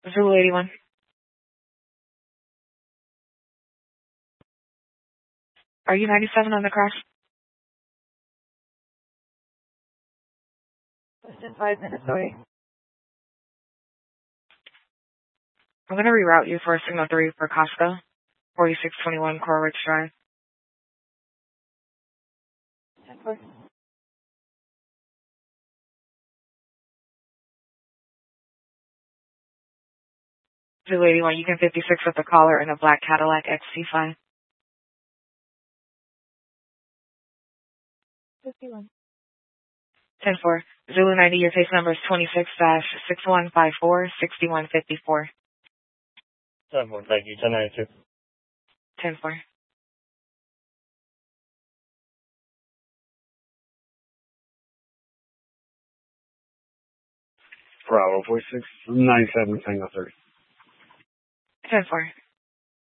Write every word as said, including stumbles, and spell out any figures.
Zulu eighty-one. Are you ninety-seven on the crash? Within five minutes away. I'm going to reroute you for a signal three for Costco, forty-six twenty-one Coral Ridge Drive. ten four. Zulu eighty-one, you can fifty-six with the caller in a black Cadillac X C five. fifty-one. ten four. Zulu ninety, your case number is twenty-six dash six one five four six one five four. ten four, thank you. ten ninety-two. ten four. Bravo, forty-six ninety-seven, Tango thirty. ten four.